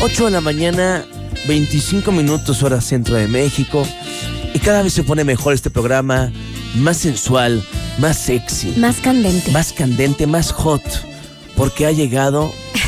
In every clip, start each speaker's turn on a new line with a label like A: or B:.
A: 8 de la mañana, 25 minutos hora centro de México. Y cada vez se pone mejor este programa, más sensual, más sexy.
B: Más candente.
A: Más candente, más hot. Porque ha llegado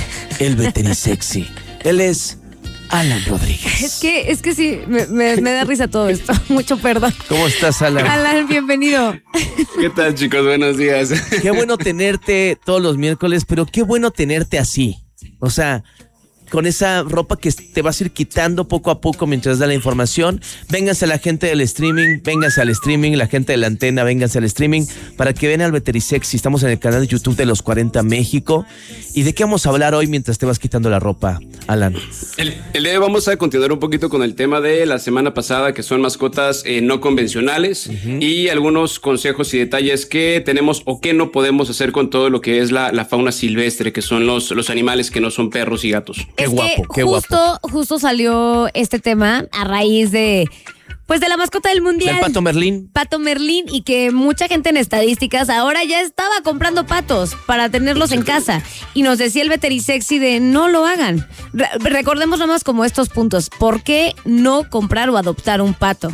A: el veterisexy. Él es Alan Rodríguez.
B: Es que sí, me da risa todo esto. Mucho perdón.
A: ¿Cómo estás, Alan?
B: Alan, bienvenido.
C: ¿Qué tal, chicos? Buenos días.
A: Qué bueno tenerte todos los miércoles, pero qué bueno tenerte así. O sea, con esa ropa que te vas a ir quitando poco a poco mientras da la información. Vénganse la gente del streaming, vénganse al streaming, la gente de la antena, vénganse al streaming para que vean al Veterisexy. Estamos en el canal de YouTube de Los 40 México. ¿Y de qué vamos a hablar hoy mientras te vas quitando la ropa, Alan?
C: El día de hoy vamos a continuar un poquito con el tema de la semana pasada, que son mascotas no convencionales, y algunos consejos y detalles que tenemos o que no podemos hacer con todo lo que es la fauna silvestre, que son los animales que no son perros y gatos.
A: Qué guapo, qué guapo.
B: Justo salió este tema a raíz de la mascota del mundial.
A: Del Pato Merlín.
B: Pato Merlín, y que mucha gente en estadísticas ahora ya estaba comprando patos para tenerlos en casa. Y nos decía el Veterisexy de no lo hagan. Recordemos nomás como estos puntos. ¿Por qué no comprar o adoptar un pato?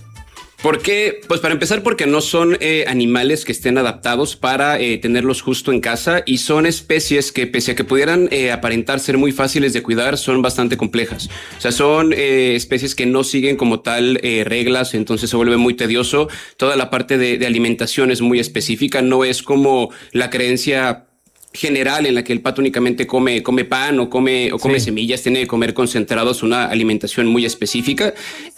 C: ¿Por qué? Pues para empezar, porque no son animales que estén adaptados para tenerlos justo en casa, y son especies que, pese a que pudieran aparentar ser muy fáciles de cuidar, son bastante complejas. O sea, son especies que no siguen como tal reglas, entonces se vuelve muy tedioso. Toda la parte de alimentación es muy específica, no es como la creencia general en la que el pato únicamente come pan o come semillas. Tiene que comer concentrados, una alimentación muy específica,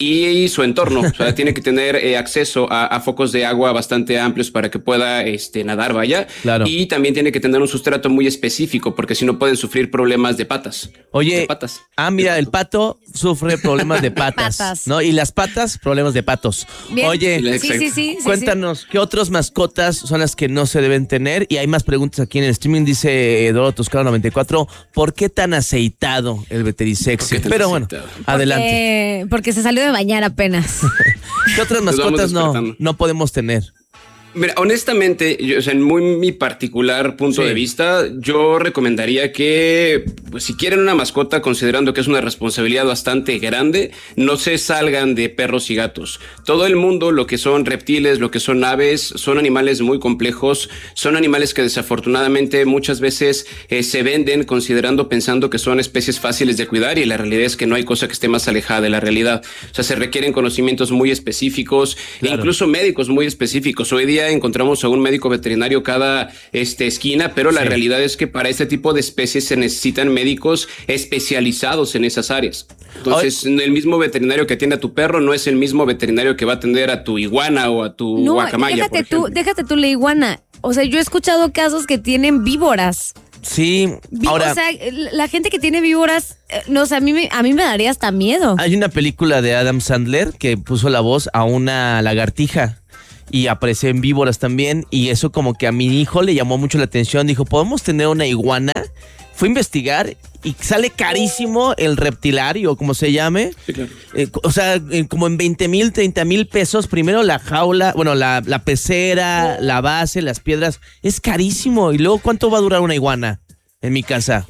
C: y su entorno, o sea, tiene que tener acceso a focos de agua bastante amplios para que pueda nadar, vaya.
A: Claro.
C: Y también tiene que tener un sustrato muy específico, porque si no pueden sufrir problemas de patas.
A: Oye,
C: de patas.
A: Mira, el pato sufre problemas de patas, ¿no? Y las patas, problemas de patos.
B: Bien.
A: Oye,
B: Sí,
A: cuéntanos, ¿qué otras mascotas son las que no se deben tener? Y hay más preguntas aquí en el streaming. Dice Eduardo Toscano 94, ¿por qué tan aceitado el Veterisexy? Pero bueno, adelante.
B: Porque se salió de bañar apenas.
A: ¿Qué otras mascotas no podemos tener?
C: Mira, honestamente, en mi particular punto de vista, yo recomendaría que, pues, si quieren una mascota, considerando que es una responsabilidad bastante grande, no se salgan de perros y gatos. Todo el mundo, lo que son reptiles, lo que son aves, son animales muy complejos, son animales que desafortunadamente muchas veces se venden pensando que son especies fáciles de cuidar, y la realidad es que no hay cosa que esté más alejada de la realidad. O sea, se requieren conocimientos muy específicos, claro, incluso médicos muy específicos. Hoy día encontramos a un médico veterinario cada esquina, pero la realidad es que para este tipo de especies se necesitan médicos especializados en esas áreas. Entonces, el mismo veterinario que atiende a tu perro no es el mismo veterinario que va a atender a tu iguana o a tu guacamaya.
B: Déjate tú la iguana. O sea, yo he escuchado casos que tienen víboras.
A: Sí, ahora...
B: O sea, la gente que tiene víboras, no sé, a mí me daría hasta miedo.
A: Hay una película de Adam Sandler que puso la voz a una lagartija y aparece en víboras también, y eso como que a mi hijo le llamó mucho la atención. Dijo, ¿podemos tener una iguana? Fue a investigar y sale carísimo el reptilario, como se llame.
C: Sí, claro.
A: O sea, como en 20,000, 30,000 pesos. Primero la jaula, bueno, la pecera, la base, las piedras. Es carísimo. Y luego, ¿cuánto va a durar una iguana en mi casa?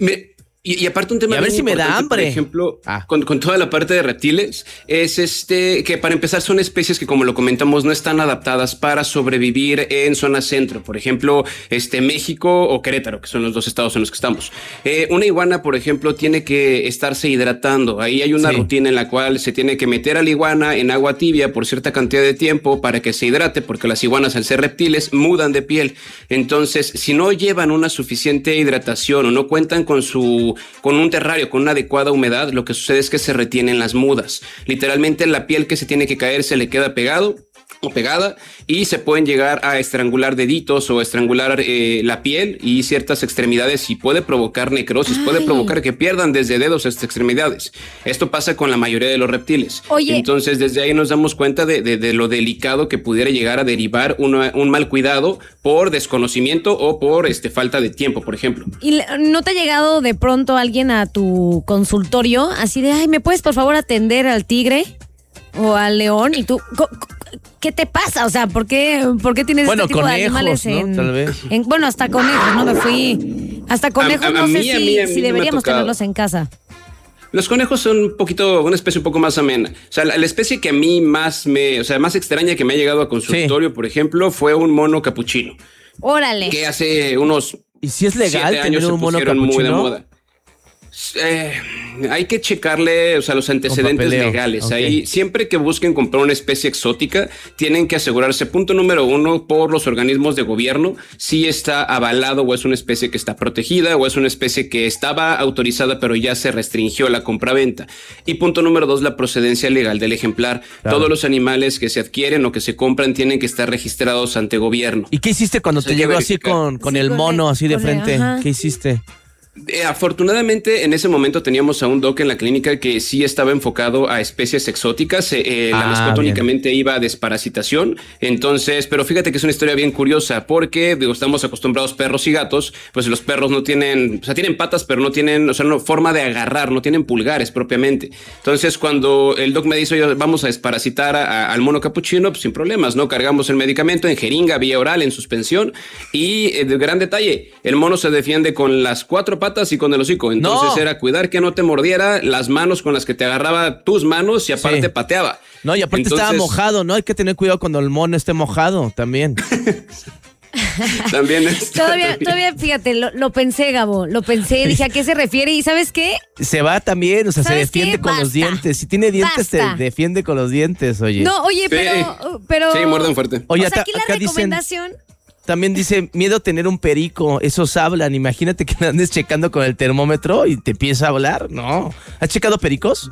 C: Y aparte un tema,
A: y a ver si me da hambre.
C: Por ejemplo, con toda la parte de reptiles, es que para empezar son especies que, como lo comentamos, no están adaptadas para sobrevivir en zona centro. Por ejemplo, México o Querétaro, que son los dos estados en los que estamos. Una iguana, por ejemplo, tiene que estarse hidratando. Ahí hay una rutina en la cual se tiene que meter a la iguana en agua tibia por cierta cantidad de tiempo para que se hidrate, porque las iguanas, al ser reptiles, mudan de piel. Entonces, si no llevan una suficiente hidratación o no cuentan con un terrario con una adecuada humedad, lo que sucede es que se retienen las mudas. Literalmente la piel que se tiene que caer se le queda pegado o pegada, y se pueden llegar a estrangular deditos o estrangular la piel y ciertas extremidades, y puede provocar necrosis. Puede provocar que pierdan desde dedos hasta extremidades. Esto pasa con la mayoría de los reptiles.
B: Oye.
C: Entonces, desde ahí nos damos cuenta de lo delicado que pudiera llegar a derivar un mal cuidado por desconocimiento o por falta de tiempo, por ejemplo.
B: ¿Y no te ha llegado de pronto alguien a tu consultorio así de, ¿me puedes por favor atender al tigre o al león? Y tú, ¿qué te pasa? O sea, ¿por qué tienes este tipo de animales?
A: ¿No? Tal vez.
B: Bueno, hasta conejos, ¿no? Me fui. Hasta conejos, no sé si deberíamos tenerlos en casa.
C: Los conejos son una especie un poco más amena. O sea, la especie que a mí más extraña que me ha llegado a consultorio, por ejemplo, fue un mono capuchino.
B: Órale.
C: Que hace unos
A: ¿Y si es legal
C: 7 años
A: tener un mono capuchino?
C: muy de moda. Hay que checarle, los antecedentes legales. Okay. Ahí, siempre que busquen comprar una especie exótica, tienen que asegurarse, punto número 1, por los organismos de gobierno, si está avalado o es una especie que está protegida o es una especie que estaba autorizada pero ya se restringió la compraventa. Y punto número 2, la procedencia legal del ejemplar. Claro. Todos los animales que se adquieren o que se compran tienen que estar registrados ante gobierno.
A: ¿Y qué hiciste cuando te llegó así con el mono así de frente? ¿Qué hiciste?
C: Afortunadamente en ese momento teníamos a un doc en la clínica que sí estaba enfocado a especies exóticas. La mascota únicamente iba a desparasitación. Entonces, pero fíjate que es una historia bien curiosa porque estamos acostumbrados perros y gatos, pues los perros no tienen, tienen patas, pero no tienen, no forma de agarrar, no tienen pulgares propiamente. Entonces, cuando el doc me dice, oye, vamos a desparasitar al mono capuchino, pues sin problemas, ¿no? Cargamos el medicamento en jeringa, vía oral, en suspensión y de gran detalle, el mono se defiende con las 4 patas y con el hocico. Entonces era cuidar que no te mordiera, las manos con las que te agarraba tus manos y aparte pateaba.
A: No, y aparte estaba mojado, ¿no? Hay que tener cuidado cuando el mono esté mojado también.
C: También
B: todavía, fíjate, lo pensé, Gabo, dije, ¿a qué se refiere? ¿Y sabes qué?
A: Se va también, se defiende con los dientes. Si tiene dientes, se defiende con los dientes, oye.
B: No, oye, pero...
C: Sí, muerden fuerte.
B: Oye, aquí la recomendación...
A: También dice, miedo a tener un perico, esos hablan. Imagínate que andes checando con el termómetro y te empieza a hablar. No. ¿Has checado pericos?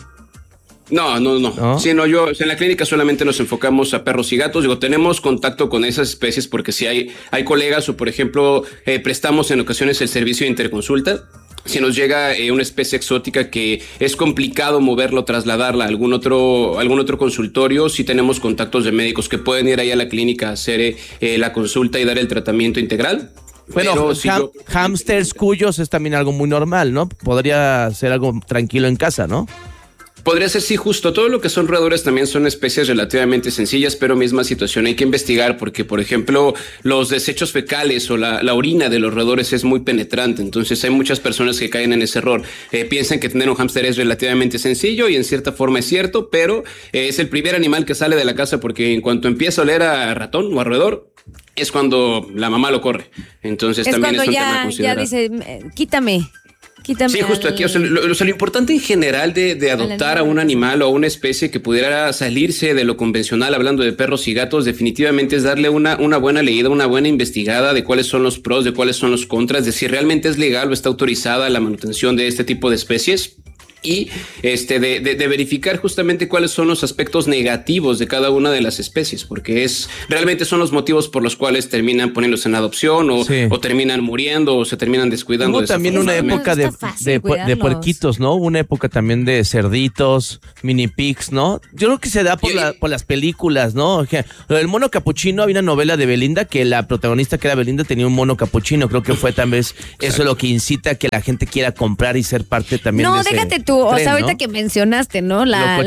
C: No. Sí, yo en la clínica solamente nos enfocamos a perros y gatos. Tenemos contacto con esas especies porque si hay colegas o, por ejemplo, prestamos en ocasiones el servicio de interconsulta. Si nos llega una especie exótica que es complicado moverlo, trasladarla a algún otro consultorio, sí tenemos contactos de médicos que pueden ir ahí a la clínica a hacer la consulta y dar el tratamiento integral.
A: Bueno, hámsters, cuyos es también algo muy normal, ¿no? Podría ser algo tranquilo en casa, ¿no?
C: Podría ser, sí, justo. Todo lo que son roedores también son especies relativamente sencillas, pero misma situación. Hay que investigar porque, por ejemplo, los desechos fecales o la orina de los roedores es muy penetrante. Entonces hay muchas personas que caen en ese error. Piensan que tener un hámster es relativamente sencillo y en cierta forma es cierto, pero es el primer animal que sale de la casa porque en cuanto empieza a oler a ratón o a roedor, es cuando la mamá lo corre. Entonces es también es un tema a considerar.
B: Ya dice, quítame.
C: Sí, justo aquí. Lo importante en general de adoptar a un animal o a una especie que pudiera salirse de lo convencional, hablando de perros y gatos, definitivamente es darle una buena leída, una buena investigada de cuáles son los pros, de cuáles son los contras, de si realmente es legal o está autorizada la manutención de este tipo de especies. Y de verificar justamente cuáles son los aspectos negativos de cada una de las especies, porque realmente son los motivos por los cuales terminan poniéndose en adopción o terminan muriendo o se terminan descuidando.
A: Hubo también una época de puerquitos, ¿no? Una época también de cerditos, mini pigs, ¿no? Yo creo que se da por las películas, ¿no? El mono capuchino, había una novela de Belinda que la protagonista que era Belinda tenía un mono capuchino. Creo que fue tal vez eso lo que incita a que la gente quiera comprar y ser parte también de ese...
B: déjate tú, o sea, ahorita que mencionaste, ¿no?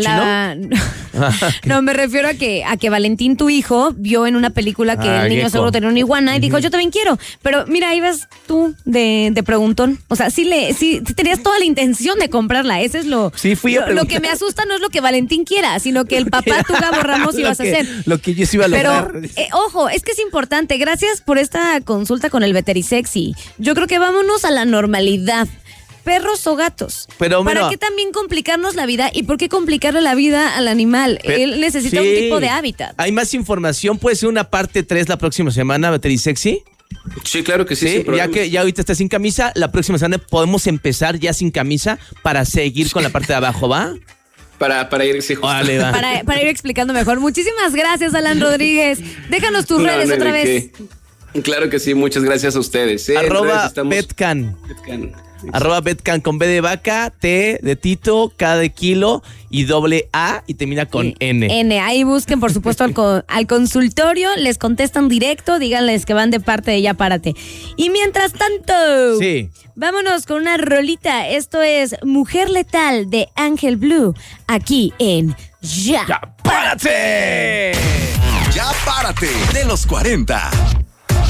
B: No, me refiero a que Valentín, tu hijo, vio en una película que el niño seguro tenía una iguana y dijo, yo también quiero. Pero mira, ahí vas tú de preguntón. O sea, sí tenías toda la intención de comprarla. Ese es lo que me asusta, no es lo que Valentín quiera, sino que el papá, tú, Gabo Ramos, ibas a hacer.
A: Lo que yo sí iba a lograr.
B: Pero, ojo, es que es importante. Gracias por esta consulta con el Veterisexy. Yo creo que vámonos a la normalidad. Perros o gatos. Pero ¿para qué también complicarnos la vida? ¿Y por qué complicarle la vida al animal? Él necesita un tipo de hábitat.
A: Hay más información. ¿Puede ser una parte 3 la próxima semana, Veterisexy?
C: Sí, claro que sí.
A: Ya que ya ahorita está sin camisa, la próxima semana podemos empezar ya sin camisa para seguir con la parte de abajo, ¿va?
C: Para ir, sí,
A: vale,
B: para ir explicando mejor. Muchísimas gracias, Alan Rodríguez. Déjanos tus redes otra vez.
C: Claro que sí, muchas gracias a ustedes.
A: @Betcan. @Betcan con B de vaca, T de Tito, K de kilo y ¡A! Y termina con N.
B: Ahí busquen, por supuesto, al consultorio, les contestan directo, díganles que van de parte de Ya Párate. Y mientras tanto, vámonos con una rolita. Esto es Mujer Letal de Ángel Blue, aquí en Ya
D: Párate. Ya Párate, de los 40.